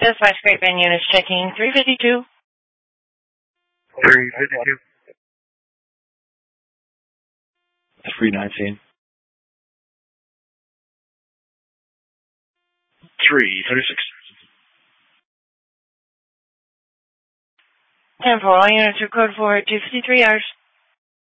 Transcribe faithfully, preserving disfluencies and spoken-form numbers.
This by Scrape Band units checking three fifty-two. three fifty-two. three nineteen. three thirty-six. ten four, all units are code for two fifty-three hours.